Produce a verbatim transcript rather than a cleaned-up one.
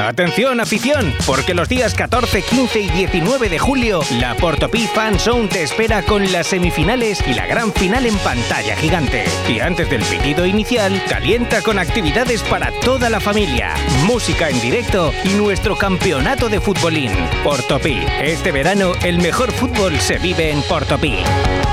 Atención, afición, porque los días catorce, quince y diecinueve de julio, la Portopí Fan Zone te espera con las semifinales y la gran final en pantalla gigante. Y antes del pitido inicial, calienta con actividades para toda la familia, música en directo y nuestro campeonato de futbolín. Portopí, este verano el mejor fútbol se vive en Portopí.